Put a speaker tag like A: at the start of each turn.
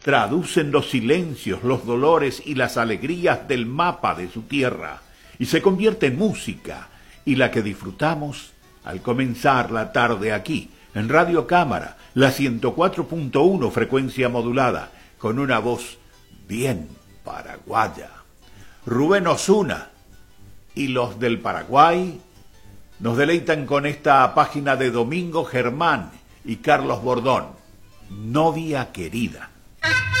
A: traducen los silencios, los dolores y las alegrías del mapa de su tierra y se convierte en música y la que disfrutamos al comenzar la tarde aquí, en Radio Cámara, la 104.1 frecuencia modulada, con una voz bien paraguaya. Rubén Osuna y los del Paraguay nos deleitan con esta página de Domingo Germán y Carlos Bordón, Novia Querida.